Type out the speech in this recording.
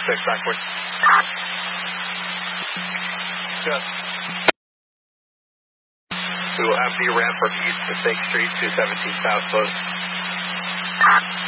backward. Good. We will have the ramp from east to State Street, 217 South closed.